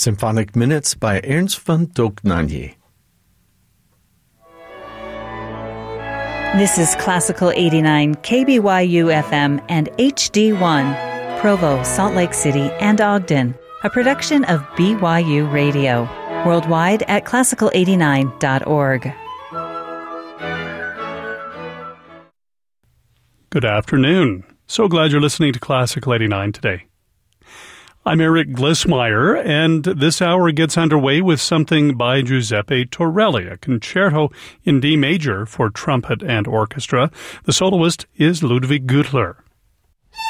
Symphonic Minutes by Ernst von Dohnanyi. This is Classical 89, KBYU FM and HD1, Provo, Salt Lake City, and Ogden, a production of BYU Radio, worldwide at classical89.org. Good afternoon. So glad you're listening to Classical 89 today. I'm Eric Glissmeyer, and this hour gets underway with something by Giuseppe Torelli, a concerto in D major for trumpet and orchestra. The soloist is Ludwig Güttler.